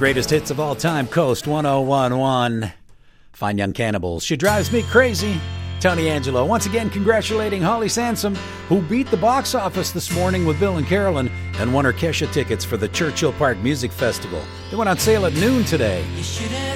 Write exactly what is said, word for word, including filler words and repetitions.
greatest hits of all time, Coast one oh one point one. Fine Young Cannibals, She Drives Me Crazy. Tony Angelo once again congratulating Holly Sansom, who beat the box office this morning with Bill and Carolyn and won her Kesha tickets for the Churchill Park Music Festival. They went on sale at noon today.